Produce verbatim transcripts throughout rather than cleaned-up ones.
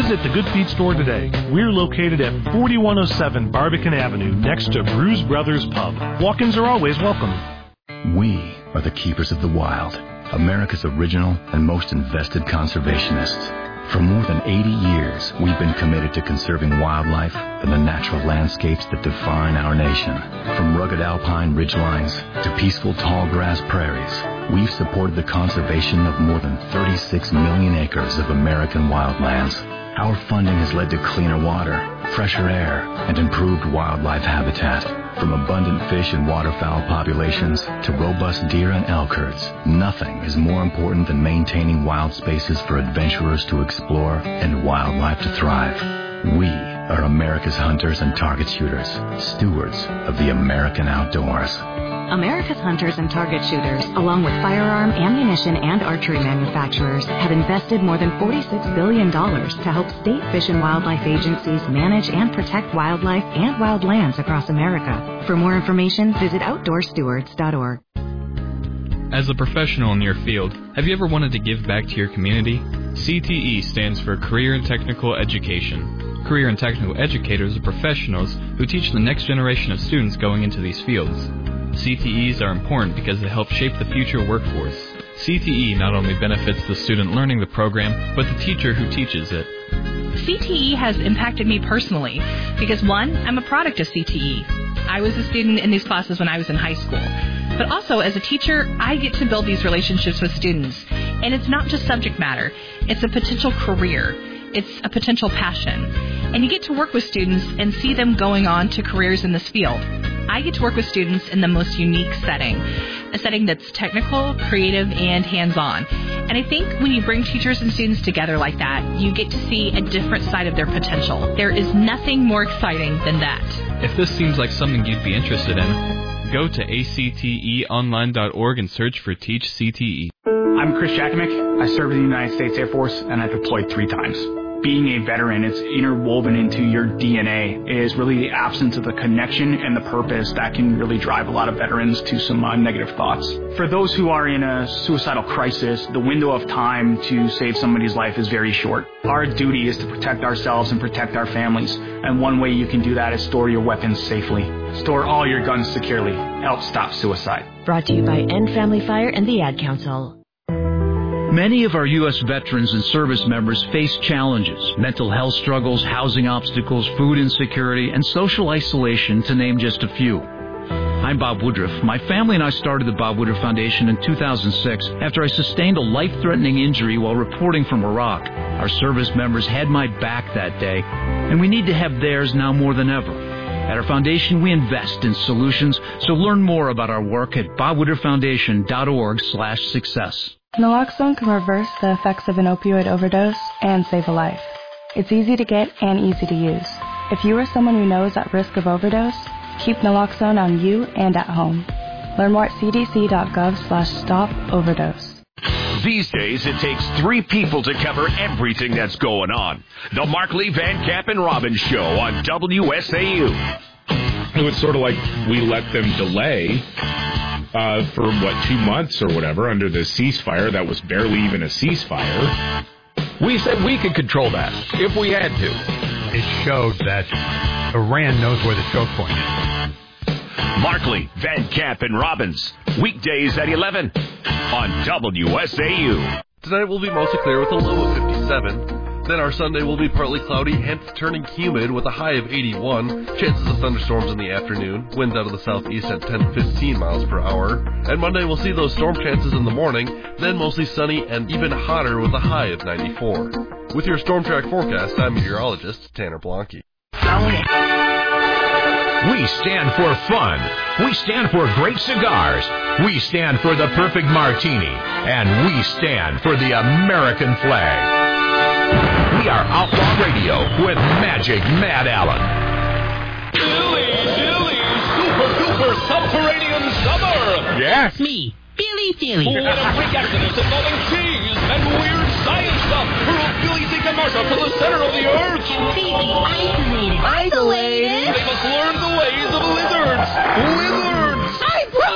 Visit the Good Feet store today. We're located at forty-one oh seven Barbican Avenue, next to Brews Brothers Pub. Walk-ins are always welcome. We are the keepers of the wild, America's original and most invested conservationists. For more than eighty years, we've been committed to conserving wildlife and the natural landscapes that define our nation. From rugged alpine ridgelines to peaceful tall grass prairies, we've supported the conservation of more than thirty-six million acres of American wildlands. Our funding has led to cleaner water, fresher air, and improved wildlife habitat. From abundant fish and waterfowl populations to robust deer and elk herds, nothing is more important than maintaining wild spaces for adventurers to explore and wildlife to thrive. We are America's hunters and target shooters, stewards of the American outdoors. America's hunters and target shooters, along with firearm, ammunition, and archery manufacturers, have invested more than forty-six billion dollars to help state fish and wildlife agencies manage and protect wildlife and wildlands across America. For more information, visit outdoor stewards dot org. As a professional in your field, have you ever wanted to give back to your community? C T E stands for Career and Technical Education. Career and Technical Educators are professionals who teach the next generation of students going into these fields. C T Es are important because they help shape the future workforce. C T E not only benefits the student learning the program, but the teacher who teaches it. C T E has impacted me personally because, one, I'm a product of C T E. I was a student in these classes when I was in high school. But also, as a teacher, I get to build these relationships with students. And it's not just subject matter. It's a potential career. It's a potential passion. And you get to work with students and see them going on to careers in this field. I get to work with students in the most unique setting, a setting that's technical, creative, and hands-on. And I think when you bring teachers and students together like that, you get to see a different side of their potential. There is nothing more exciting than that. If this seems like something you'd be interested in, go to A C T E online dot org and search for Teach C T E. I'm Chris Jakimick. I served in the United States Air Force, and I deployed three times. Being a veteran, it's interwoven into your D N A. It is really the absence of the connection and the purpose that can really drive a lot of veterans to some uh, negative thoughts. For those who are in a suicidal crisis, the window of time to save somebody's life is very short. Our duty is to protect ourselves and protect our families, and one way you can do that is store your weapons safely. Store all your guns securely. Help stop suicide. Brought to you by End Family Fire and the Ad Council. Many of our U S veterans and service members face challenges, mental health struggles, housing obstacles, food insecurity, and social isolation, to name just a few. I'm Bob Woodruff. My family and I started the Bob Woodruff Foundation in two thousand six after I sustained a life-threatening injury while reporting from Iraq. Our service members had my back that day, and we need to have theirs now more than ever. At our foundation, we invest in solutions, so learn more about our work at bob woodruff foundation dot org slash success. Naloxone can reverse the effects of an opioid overdose and save a life. It's easy to get and easy to use. If you or someone you know is at risk of overdose, keep naloxone on you and at home. Learn more at c d c dot gov slash stop overdose. These days, it takes three people to cover everything that's going on. The Markley, Van Camp, and Robbins Show on W S A U. It was sort of like we let them delay uh, for, what, two months or whatever under the ceasefire that was barely even a ceasefire. We said we could control that if we had to. It showed that Iran knows where the choke point is. Markley, Van Camp, and Robbins, weekdays at eleven on W S A U. Tonight will be mostly clear with a low of fifty-seven. Then our Sunday will be partly cloudy, hence turning humid with a high of eighty-one. Chances of thunderstorms in the afternoon. Winds out of the southeast at ten to fifteen miles per hour. And Monday we'll see those storm chances in the morning, then mostly sunny and even hotter with a high of ninety-four. With your Storm Track forecast, I'm meteorologist Tanner Blanke. We stand for fun. We stand for great cigars. We stand for the perfect martini. And we stand for the American flag. We are Outlaw Radio with Magic Matt Allen. Dilly, dilly, super duper subterranean summer. Yes. Me, Billy Dilly. What a freak accident involving cheese and weird science stuff for a Billy D commercial to the center of the earth. Completely isolated. Isolated? They must learn the ways of lizards. Wizards. I broke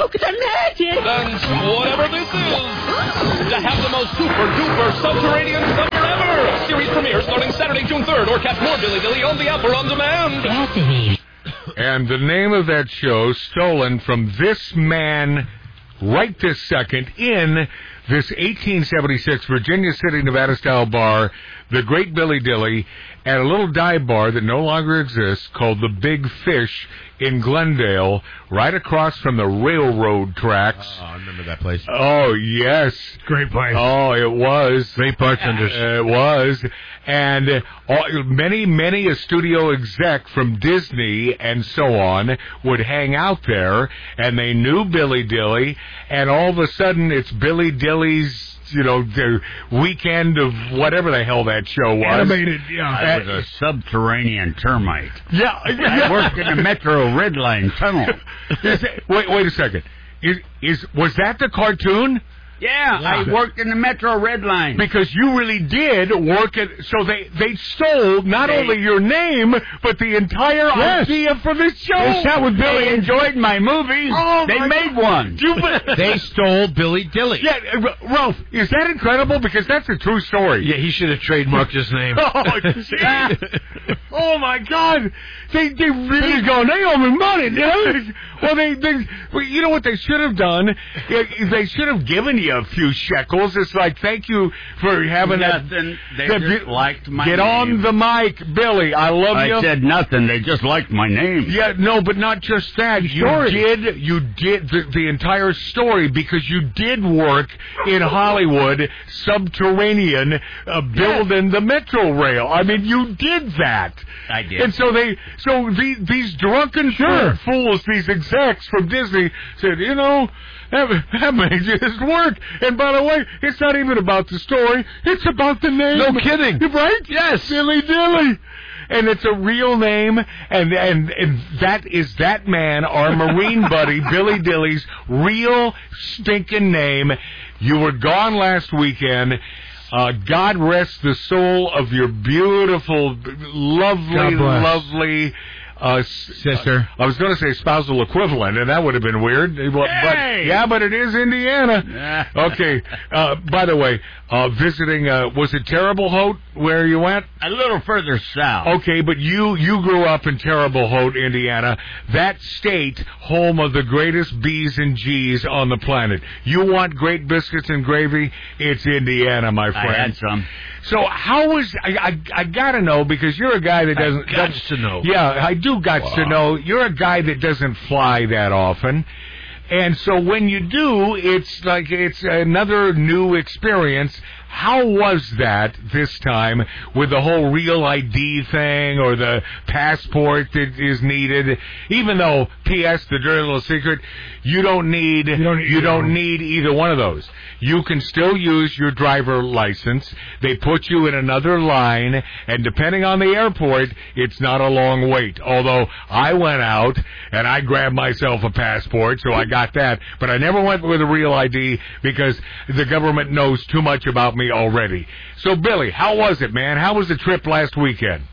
stroke the magic. Then, whatever this is, to have the most super-duper subterranean summer ever. Series premiere starting Saturday, June third, or catch more Billy Dilly on the app or on demand. Fascinating. And the name of that show, stolen from this man right this second in this eighteen seventy-six Virginia City, Nevada-style bar, the Great Billy Dilly, at a little dive bar that no longer exists called the Big Fish in Glendale, right across from the railroad tracks. Oh, I remember that place. Oh, yes. Great place. Oh, it was. Great bartenders. Uh, it was. And uh, all, many, many a studio exec from Disney and so on would hang out there, and they knew Billy Dilly, and all of a sudden it's Billy Dilly's, you know, the weekend of whatever the hell that show was. Animated, yeah. I was a subterranean termite. Yeah. I worked in the Metro Red Line tunnel. Is it, wait, wait a second. Is, is was that the cartoon? Yeah, Yeah. I worked in the Metro Red Line. Because you really did work at, so they, they stole not They- only your name, but the entire Yes. idea for this show. They sat with Billy, enjoyed my movie. Oh, they my made God. one. You, They stole Billy Dilly. yeah, uh, Ralph, is that incredible? Because that's a true story. Yeah, he should have trademarked his name. Oh, geez. Oh, my God. They, they really go, they owe me money, dude. Well, they, they, well, you know what they should have done? Yeah, they should have given you a few shekels. It's like, thank you for having that. Nothing. They that- just liked my Get name. on the mic, Billy. I love I you. said nothing. They just liked my name. Yeah, no, but not just that. You Story. did, you did the, the entire story because you did work in Hollywood, subterranean, uh, building the Metro Rail. I mean, you did that. I did. And so they, so the, these drunken Sure. fools, these execs from Disney said, you know, that, that may just work. And by the way, it's not even about the story; it's about the name. No kidding. Right? Yes. Billy Dilly. And it's a real name, and, and and that is that man, our Marine buddy, Billy Dilly's real stinking name. You were gone last weekend. Uh, God rest the soul of your beautiful, lovely, God bless. lovely uh, Sister. I was going to say spousal equivalent, and that would have been weird. But, Hey! yeah, but it is Indiana. Okay. Uh, by the way, uh, visiting, uh, was it Terrible Haute where you went? A little further south. Okay, but you, you grew up in Terrible Haute, Indiana, that state home of the greatest B's and G's on the planet. You want great biscuits and gravy? It's Indiana, my friend. I had some. So how was I? I, I gotta know because you're a guy that doesn't. I gots doesn't- to know. Yeah, I do gots to know. You're a guy that doesn't fly that often, and so when you do, it's like it's another new experience. How was that this time with the whole real I D thing or the passport that is needed? Even though, P S, the dirty little secret, you don't need you don't, you don't need either one of those. You can still use your driver license. They put you in another line, and depending on the airport, it's not a long wait. Although I went out and I grabbed myself a passport, so I got that. But I never went with a real I D because the government knows too much about me already. So, Billy, how was it, man? How was the trip last weekend?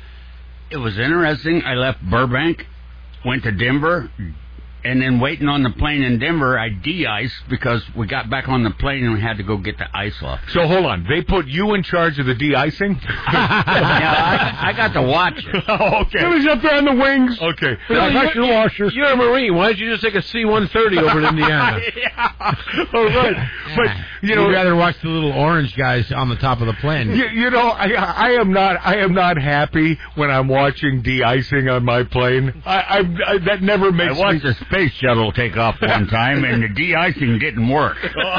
It was interesting. I left Burbank, went to Denver, and then waiting on the plane in Denver, I de-iced because we got back on the plane and we had to go get the ice off. So, hold on. They put you in charge of the de-icing? yeah, I, I got to watch it. Oh, okay. It was up there on the wings. Okay. Pressure washers. You're a Marine. Why don't you just take a C one thirty over to Indiana? yeah. All right. But, you know, You'd rather watch the little orange guys on the top of the plane. You, you know, I, I am not. I am not happy when I'm watching de-icing on my plane. I, I, I that never makes I watched me. a space shuttle take off one time, and the de-icing didn't work.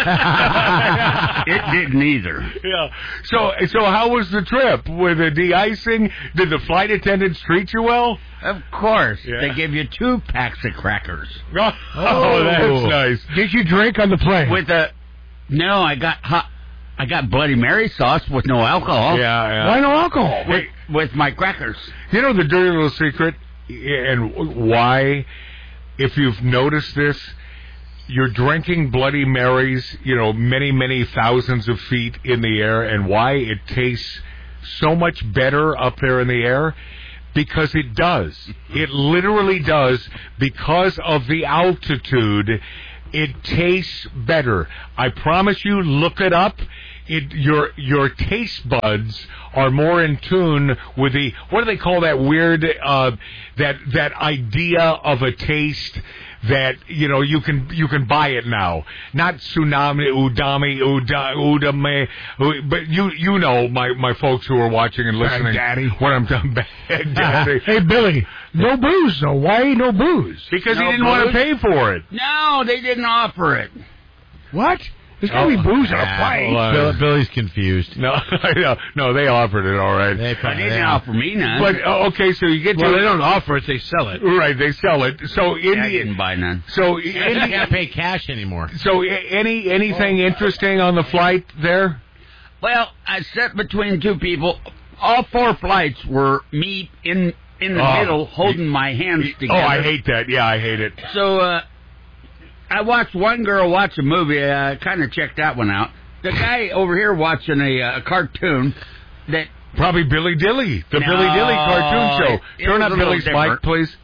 It didn't either. Yeah. So, so how was the trip with the de-icing? Did the flight attendants treat you well? Of course. Yeah. They give you two packs of crackers. Oh, oh, that's nice. Did you drink on the plane? With a no, I got hot. I got Bloody Mary sauce with no alcohol. Yeah, yeah. Why no alcohol? With, with my crackers. You know the dirty little secret, and why? If you've noticed this, you're drinking Bloody Marys, you know, many, many thousands of feet in the air, and why it tastes so much better up there in the air. because it does. It literally does because of the altitude. It tastes better. I promise you, look it up. It, your your taste buds are more in tune with the, what do they call that weird uh, that that idea of a taste that, you know, you can you can buy it now. Not tsunami, udami, uda, udame, but you you know, my, my folks who are watching and listening. Daddy. What I'm talking about. Daddy. Hey, Billy, no booze, though. Why no booze? Because No he didn't booze? want to pay for it. No, they didn't offer it. What? There's got to be booze on a plane. well, Bill, Billy's confused. No, no, no, they offered it all right. They, They didn't offer me none. But uh, okay, so you get well, to they don't offer it; they sell it. right. They sell it. So Yeah, I Indian. didn't buy none. So You any, can't pay cash anymore. so any anything interesting on the flight there? Well, I sat between two people. All four flights were me in in the Oh. middle, holding my hands together. Oh, I hate that. Yeah, I hate it. So uh, I watched one girl watch a movie. I kind of checked that one out. The guy over here watching a, uh, cartoon that Probably Billy Dilly, the No, Billy Dilly cartoon show. it- it Turn was up a little Billy's mic, different. please.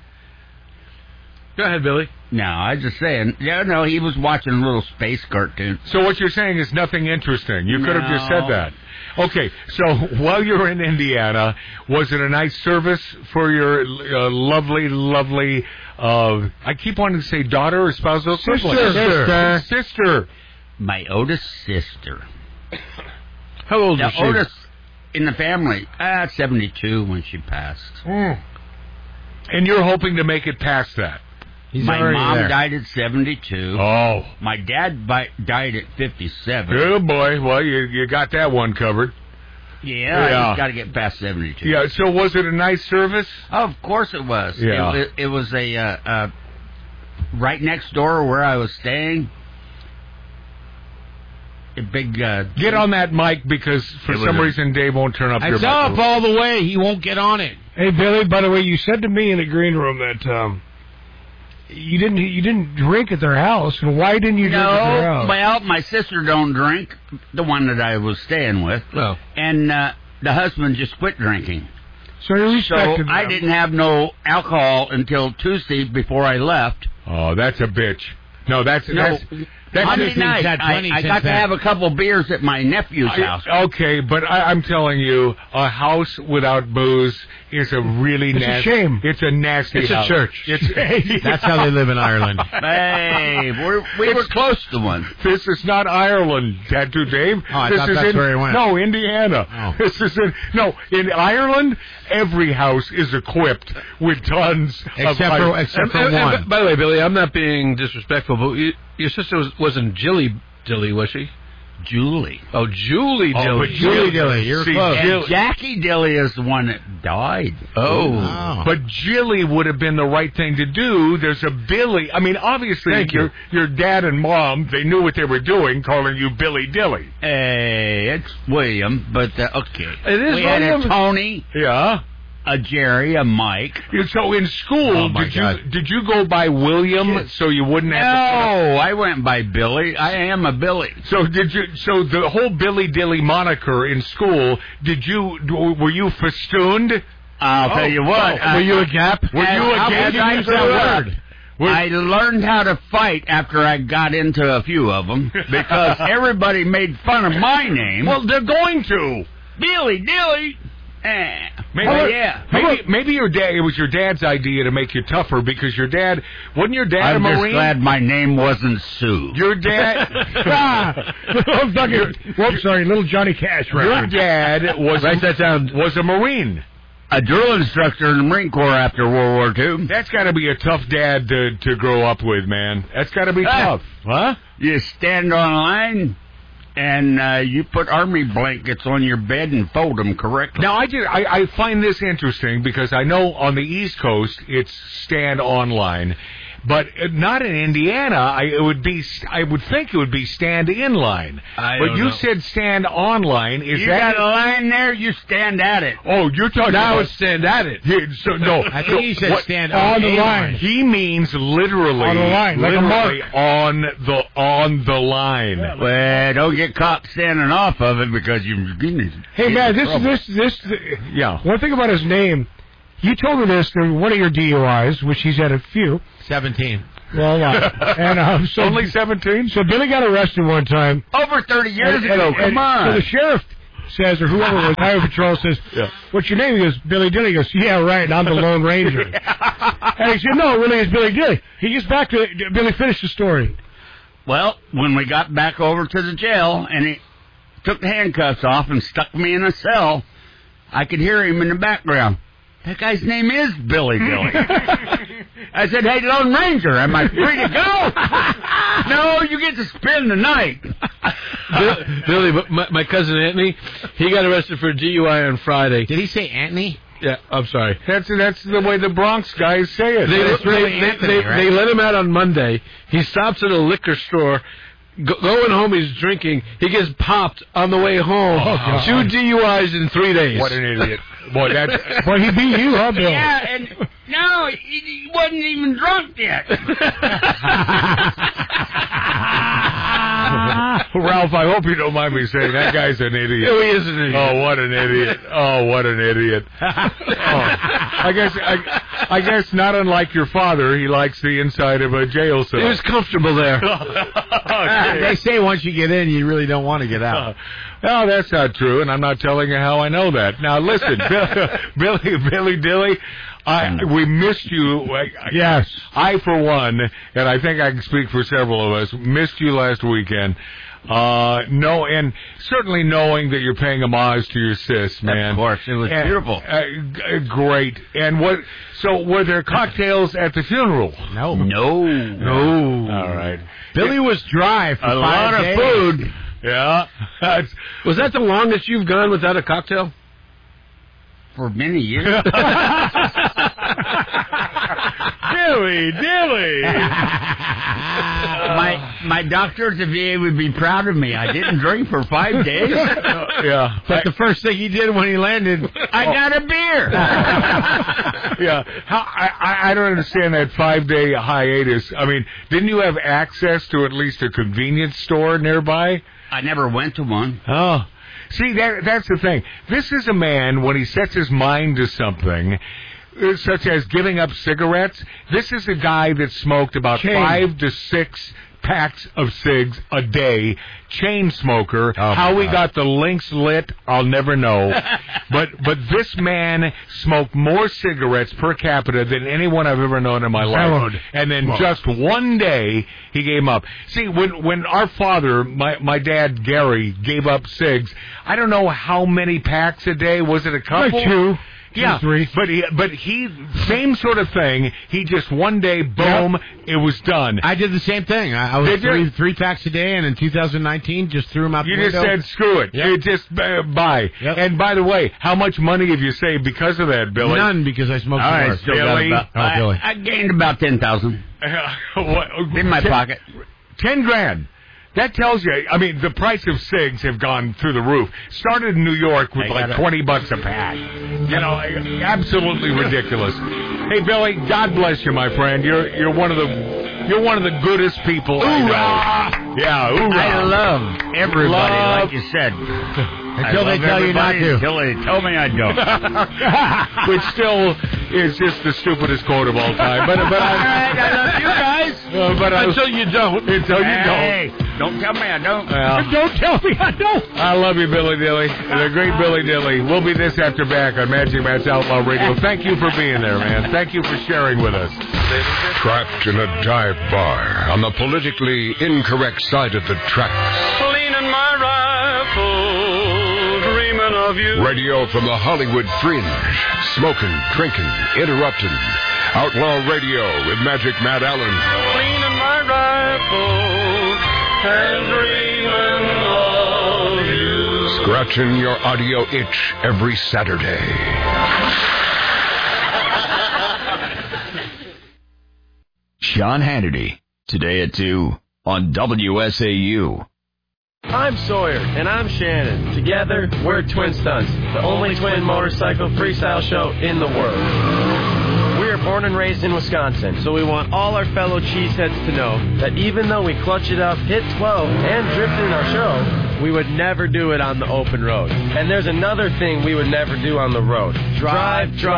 Go ahead, Billy. No, I was just saying. Yeah, no, he was watching a little space cartoon. So what you're saying is nothing interesting. You could have just said No. that. Okay, so while you were in Indiana, was it a nice service for your uh, lovely, lovely, uh, I keep wanting to say daughter or spousal Sister. sibling? Sister. Sister. My oldest sister. How old The is she? oldest in the family. Ah, seventy-two when she passed. Mm. And you're hoping to make it past that? He's My already mom there. died at seventy-two. Oh. My dad bi- died at fifty-seven. Good boy. Well, you you got that one covered. Yeah, I Yeah. just got to get past seventy-two. Yeah, so was it a nice service? Oh, of course it was. Yeah. It, it, it was a uh, uh, right next door where I was staying. A big. Uh, Get on that mic because for It was some a- reason Dave won't turn up your It's mic. up all the way. He won't get on it. Hey, Billy, by the way, you said to me in the green room that um, you didn't you didn't drink at their house. And why didn't you drink at their No, house? well, my sister don't drink, the one that I was staying with, Oh. and uh, the husband just quit drinking. So you respected So I them. didn't have no alcohol until Tuesday before I left. Oh, that's a bitch. No, that's No, that's that's Monday just- night, had I, plenty I since got to then. have a couple beers at my nephew's house. I- okay, but I, I'm telling you, a house without booze is a really It's a nasty. shame. It's a nasty. It's a house. church. It's, That's how they live in Ireland. Hey, we're, we were close to one. This is not Ireland, Tattoo Dave. Oh, I this thought is that's in, where he went. No, Indiana. Oh. This is in no in Ireland. Every house is equipped with tons of Except for ice. except for And- and- one. by the way, Billy, I'm not being disrespectful, but you, your sister was, wasn't Jilly Dilly, was she? Julie. Oh, Julie Oh, Dilly. but Julie Dilly, you're See, close. And Jill- Jackie Dilly is the one that died. Oh. Wow. But Jilly would have been the right thing to do. There's a Billy. I mean, obviously, Thank your you. your dad and mom, they knew what they were doing, calling you Billy Dilly. Hey, it's William, but uh, okay. It is we had William? a Tony, Yeah. a Jerry, a Mike. So in school, Oh, my did you God. did you go by William so you wouldn't No, have to? I went by Billy. I am a Billy. So did you? So the whole Billy Dilly moniker in school, did you? Were you festooned? I'll Oh, tell you what. oh, I- were you a gap? Were as- you a how gap? did I Use grew that up, word. I learned how to fight after I got into a few of them because everybody made fun of my name. Well, they're going to. Billy Dilly. Eh. Maybe, Oh, yeah. maybe, maybe your dad. It was your dad's idea to make you tougher because your dad wasn't your dad I'm a just Marine. glad my name wasn't Sue. Your dad. ah, I'm talking, whoops, sorry, little Johnny Cash Your reference. dad was Write that down. was a Marine. A drill instructor in the Marine Corps after World War Two. That's got to be a tough dad to to grow up with, man. That's got to be Ah. tough, huh? You stand on line, and uh, you put army blankets on your bed and fold them correctly. Now I just I, I find this interesting because I know on the East Coast it's stand online, but not in Indiana. I it would be I would think it would be stand in line. I but don't you know. said stand online. Is you that got a line there, you stand at it. Oh, you're talking Now about it's stand at it. Yeah, so no, I think no, he said what- stand on on the a line. He means literally On the line, like a literally on the on the line. Well, don't get caught standing off of it because you. Hey, man, this this this. Yeah. One thing about his name, You told me this during one of your D U Is, which he's had a few. Seventeen. Well, uh, and um, so only seventeen. So Billy got arrested one time. Over thirty years and, ago. and, Come and, on. So the sheriff says, or whoever was Highway Patrol says, yeah. "What's your name?" He goes, "Billy Dilly." He goes, "Yeah, right. And I'm the Lone Ranger." And he said, "No, it really is Billy Dilly." He gets back to Billy. Finish the story. Well, when we got back over to the jail, and he took the handcuffs off and stuck me in a cell, I could hear him in the background. That guy's name is Billy Dilly. I said, "Hey, Lone Ranger, am I free to go?" "No, you get to spend the night." Billy, but my, my cousin Anthony, he got arrested for a D U I on Friday. Did he say Anthony? Yeah, I'm sorry. That's that's the way the Bronx guys say it. They, That's they, really they, Anthony, they, right? they let him out on Monday. He stops at a liquor store. Go, going home, he's drinking. He gets popped on the way home. Oh, Two D U Is in three days. What an idiot. Boy, that's... Boy, he beat you, huh, Bill? Yeah, and no, he, he wasn't even drunk yet. Ralph, I hope you don't mind me saying that guy's an idiot. Oh, he is an idiot. Oh, what an idiot. Oh, what an idiot. Oh, I guess I, I guess not unlike your father, he likes the inside of a jail cell. He was comfortable there. Okay. They say once you get in, you really don't want to get out. No, that's not true, and I'm not telling you how I know that. Now, listen, Billy, Billy Dilly, I, we missed you. Yes. I, for one, and I think I can speak for several of us, missed you last weekend. Uh, no, and certainly knowing that you're paying homage to your sis, man. Of course, it was and, beautiful. Uh, g- great. And what? So, were there cocktails at the funeral? No. No. No. All right. Billy was dry for A five lot days. of food. Yeah. That's, Was that the longest you've gone without a cocktail? For many years. Dilly, Dilly. my my doctor at the V A would be proud of me. I didn't drink for five days. Uh, yeah. But the first thing he did when he landed, I got a beer. Yeah. How, I, I I don't understand that five-day hiatus. I mean, didn't you have access to at least a convenience store nearby? I never went to one. Oh. See, that that's the thing. This is a man, when he sets his mind to something, uh, such as giving up cigarettes, this is a guy that smoked about Chain. five to six packs of cigs a day, chain smoker. Oh, How my we God. got the links lit, I'll never know. but but this man smoked more cigarettes per capita than anyone I've ever known in my life. Mellowed. And then Well. just one day, he gave up. See, when when our father, my, my dad, Gary, gave up cigs, I don't know how many packs a day. Was it a couple? Like two. Yeah, three. but he, but he, same sort of thing. He just one day, boom, it was done. I did the same thing. I, I was Did you? three, three packs a day, and in two thousand nineteen, just threw them out You the just window. said, screw it. Yep. You just uh, buy. Yep. And by the way, how much money have you saved because of that, Billy? None, because I smoked All right, cigars. still got Billy? about, Oh, I, Billy. I gained about ten thousand What- in my ten- pocket. Ten grand. That tells you, I mean, the price of cigs have gone through the roof. Started in New York with I like got it. twenty bucks a pack. You know, absolutely ridiculous. Hey, Billy, God bless you, my friend. You're you're one of the you're one of the goodest people I know. Yeah, hoorah. I love everybody, Love- like you said. Until they tell you not to. Until they tell me I don't. Which still is just the stupidest quote of all time. But but I, All right, I love you guys. uh, but I, Until you don't. until you Hey, don't tell me I don't. don't. Well, Don't tell me I don't. I love you, Billy Dilly. The great Billy Dilly. We'll be this after back on Magic Matt's Outlaw Radio. Thank you for being there, man. Thank you for sharing with us. Trapped in a dive bar on the politically incorrect side of the tracks. Leaning my rifle, dreaming of you. Radio from the Hollywood fringe. Smoking, drinking, interrupting. Outlaw Radio with Magic Matt Allen. Leaning my rifle and dreaming of you. Scratching your audio itch every Saturday. Sean Hannity, today at two on W S A U. I'm Sawyer, and I'm Shannon. Together, we're Twin Stunts, the only twin motorcycle freestyle show in the world. We were born and raised in Wisconsin, so we want all our fellow cheeseheads to know that even though we clutch it up, hit twelve, and drifted in our show, we would never do it on the open road. And there's another thing we would never do on the road. Drive drunk.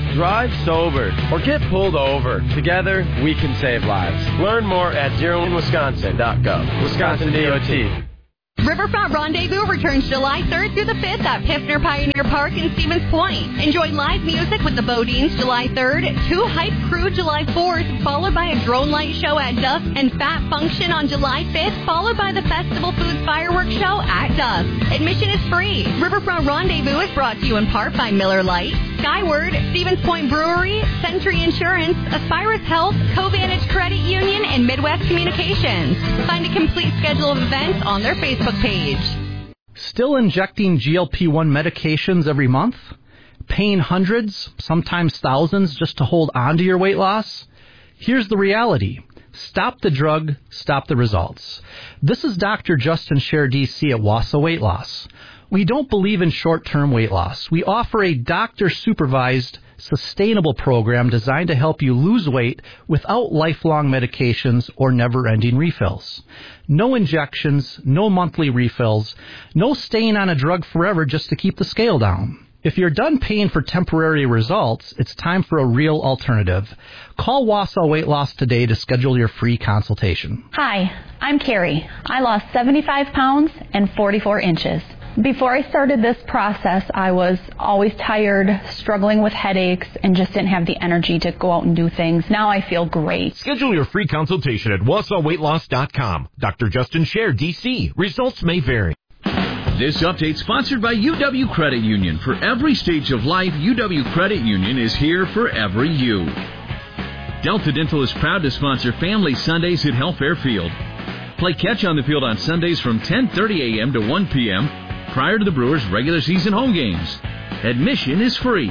drive sober, or get pulled over. Together, we can save lives. Learn more at zero in wisconsin dot gov. Wisconsin D O T. Riverfront Rendezvous returns July third through the fifth at Piffner Pioneer Park in Stevens Point. Enjoy live music with the Bodines July third, Two Hype Crew July fourth, followed by a drone light show at dusk, and Fat Function on July fifth, followed by the Festival Foods Fireworks Show at dusk. Admission is free. Riverfront Rendezvous is brought to you in part by Miller Lite, Skyward, Stevens Point Brewery, Century Insurance, Aspirus Health, Covantage Credit Union, and Midwest Communications. Find a complete schedule of events on their Facebook page. Still injecting G L P one medications every month? Paying hundreds, sometimes thousands, just to hold on to your weight loss? Here's the reality. Stop the drug, stop the results. This is Doctor Justin Scher, D C at Wausau Weight Loss. We don't believe in short-term weight loss. We offer a doctor-supervised, sustainable program designed to help you lose weight without lifelong medications or never-ending refills. No injections, no monthly refills, no staying on a drug forever just to keep the scale down. If you're done paying for temporary results, it's time for a real alternative. Call Wausau Weight Loss today to schedule your free consultation. Hi, I'm Carrie. I lost seventy-five pounds and forty-four inches. Before I started this process, I was always tired, struggling with headaches, and just didn't have the energy to go out and do things. Now I feel great. Schedule your free consultation at wausau weight loss dot com. Doctor Justin Scher, D C. Results may vary. This update sponsored by U W Credit Union. For every stage of life, U W Credit Union is here for every you. Delta Dental is proud to sponsor Family Sundays at Health Fairfield. Play catch on the field on Sundays from ten thirty a.m. to one p.m. prior to the Brewers' regular season home games. Admission is free.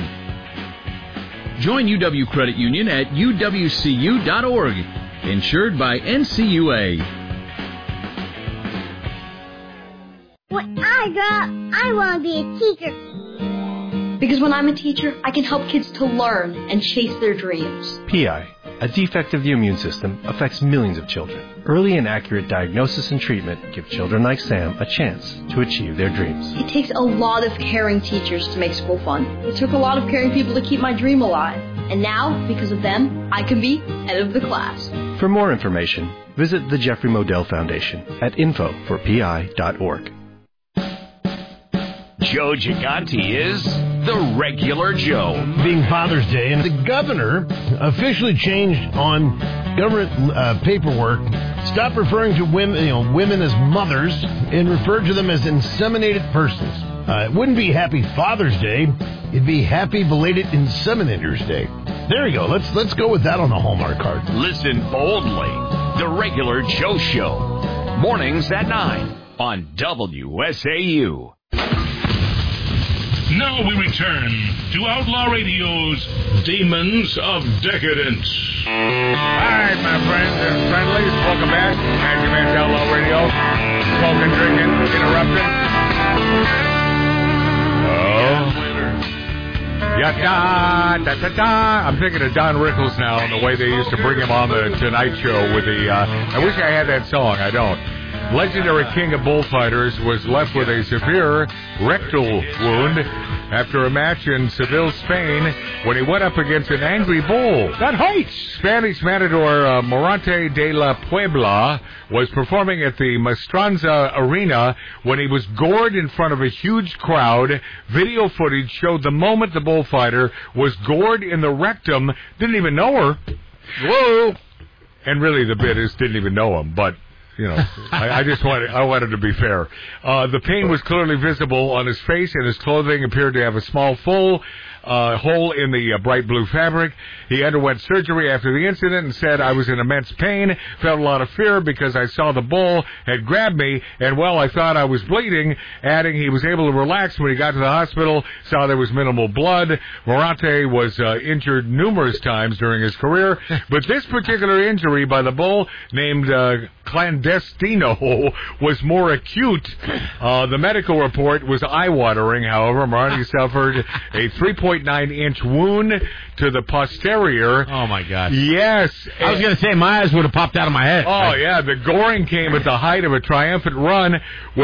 Join U W Credit Union at u w c u dot org. Insured by N C U A. When I grow up, I want to be a teacher. Because when I'm a teacher, I can help kids to learn and chase their dreams. P I, a defect of the immune system, affects millions of children. Early and accurate diagnosis and treatment give children like Sam a chance to achieve their dreams. It takes a lot of caring teachers to make school fun. It took a lot of caring people to keep my dream alive. And now, because of them, I can be head of the class. For more information, visit the Jeffrey Modell Foundation at info for p i dot org. Joe Gigante is the regular Joe. Being Father's Day, and the governor officially changed on government uh, paperwork. Stop referring to women, you know, women as mothers, and refer to them as inseminated persons. Uh, it wouldn't be Happy Father's Day; it'd be Happy Belated Inseminators Day. There you go. Let's let's go with that on the Hallmark card. Listen boldly. The regular Joe Show, mornings at nine on W S A U. Now we return to Outlaw Radio's Demons of Decadence. All right, my friends and friendlies, welcome back. Magic Man's Outlaw Radio. Smoking, drinking, interrupting. Oh. Ya-da, da-da-da. I'm thinking of Don Rickles now and the way they used to bring him on the Tonight Show with the, uh, I wish I had that song. I don't. Legendary king of bullfighters was left with a severe rectal wound after a match in Seville, Spain, when he went up against an angry bull. That height! Spanish matador uh, Morante de la Puebla was performing at the Mestranza Arena when he was gored in front of a huge crowd. Video footage showed the moment the bullfighter was gored in the rectum. Didn't even know her. Whoa! And really, the bit is didn't even know him, but... You know, I, I just wanted I wanted to be fair. Uh, the pain was clearly visible on his face, and his clothing appeared to have a small, full uh, hole in the uh, bright blue fabric. He underwent surgery after the incident and said, "I was in immense pain, felt a lot of fear because I saw the bull had grabbed me, and, well, I thought I was bleeding," adding he was able to relax when he got to the hospital, saw there was minimal blood. Morante was uh, injured numerous times during his career, but this particular injury by the bull, named uh, Clandestino, was more acute. Uh, the medical report was eye-watering, however. Morante suffered a three point nine inch wound to the posterior. Oh, my God. Yes. I was going to say, my eyes would have popped out of my head. Oh, yeah. The goring came at the height of a triumphant run where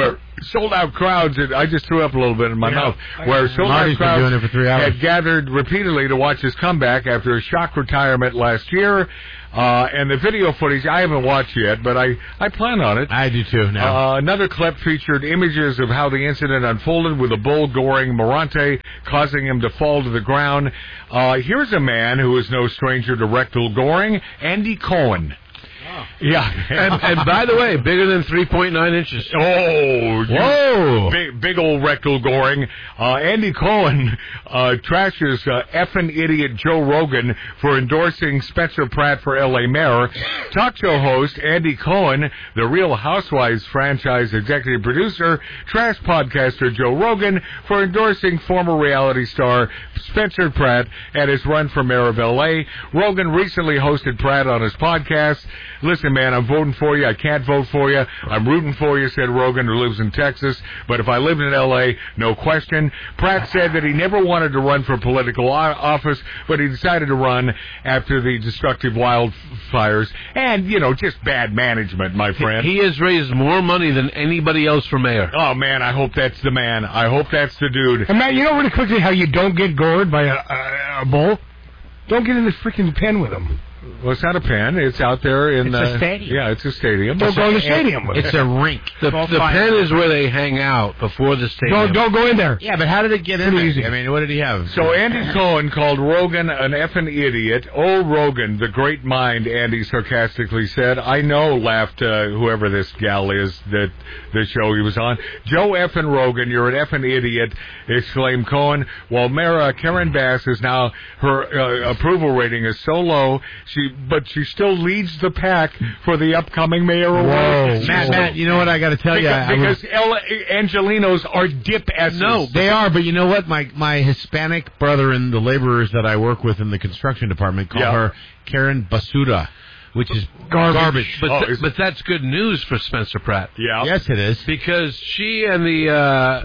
sold out crowds. And I just threw up a little bit in my Yeah. mouth. Where sold Marty's out been crowds doing it for three hours. had gathered repeatedly to watch his comeback after a shock retirement last year. Uh, and the video footage I haven't watched yet, but I, I plan on it. I do too now. Uh, another clip featured images of how the incident unfolded with a bull goring Morante, causing him to fall to the ground. Uh, here's a man who is no stranger to rectal goring, Andy Cohen. Yeah. And, and by the way, bigger than three point nine inches. Oh, whoa. Big, big old rectal goring. Uh, Andy Cohen uh, trashes uh, effing idiot Joe Rogan for endorsing Spencer Pratt for L A mayor. Talk show host Andy Cohen, the Real Housewives franchise executive producer, trash podcaster Joe Rogan for endorsing former reality star Spencer Pratt at his run for mayor of L A. Rogan recently hosted Pratt on his podcast. Listen, man, I'm voting for you. I can't vote for you. I'm rooting for you, said Rogan, who lives in Texas. But if I lived in L A, no question. Pratt said that he never wanted to run for political office, but he decided to run after the destructive wildfires and, you know, just bad management, my friend. He has raised more money than anybody else for mayor. Oh, man, I hope that's the man. I hope that's the dude. And, Matt, you know really quickly how you don't get gored by a, a, a bull? Don't get in the freaking pen with him. Well, it's not a pen. It's out there in It's a uh, stadium. Yeah, it's a stadium. Don't go in the stadium with It's it. a rink. The, the pen is where they hang out before the stadium. Don't, don't go in there. Yeah, but how did it get in Pretty there? easy. I mean, what did he have? So Andy Cohen called Rogan an effing idiot. Oh, Rogan, the great mind, Andy sarcastically said. I know, laughed uh, whoever this gal is that the show he was on. Joe effing Rogan, you're an effing idiot, exclaimed Cohen. While Mara Karen Bass is now, her uh, approval rating is so low, she but she still leads the pack for the upcoming mayor award. Matt, Matt, you know what I got to tell you? Because, because L- Angelinos are dip asses. No, they are, but you know what? My my Hispanic brother and the laborers that I work with in the construction department call Yeah. her Karen Basura, which is garbage. garbage. But, Oh, th- but that's good news for Spencer Pratt. Yeah. Yes, it is. Because she and the uh,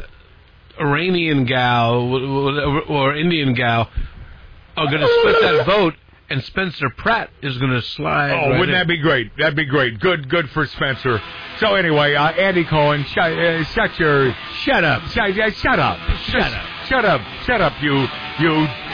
Iranian gal or Indian gal are going to split that vote, and Spencer Pratt is going to slide. Oh, right wouldn't in. that be great? That'd be great. Good, good for Spencer. So anyway, uh, Andy Cohen, shut, uh, shut your, Shut up. shut, uh, shut up, Shut Just up. shut up, shut up, you, you,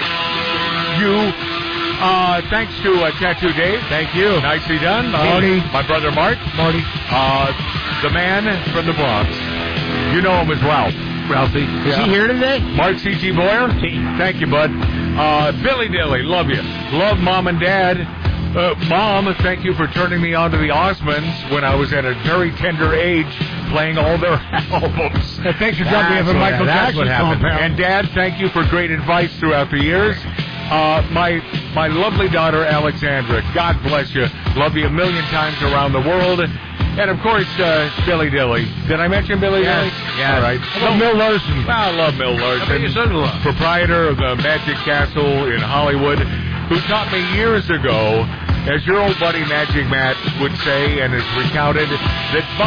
you. Uh, thanks to uh, Tattoo Dave. Thank you. Nicely done, uh, Marty. my brother Mark, Marty. uh, the man from the Bronx. You know him as Ralph. Ralphie. Is he here today? Mark C G Boyer. Thank you, bud. Uh, Billy Dilly, love you. Love Mom and Dad. Uh, Mom, thank you for turning me on to the Osmonds when I was at a very tender age, playing all their albums. Hey, thanks for dropping me off That's at what- Michael that's Jackson's what happened. compound. And Dad, thank you for great advice throughout the years. Uh, my my lovely daughter Alexandra, God bless you. Love you a million times around the world. And of course, uh, Billy Dilly. Did I mention Billy Yes, Dilly? yes. All right. How about Mil Larson? I love Mil How about your Larson, son-in-law? proprietor of the Magic Castle in Hollywood, who taught me years ago, as your old buddy Magic Matt would say and has recounted, that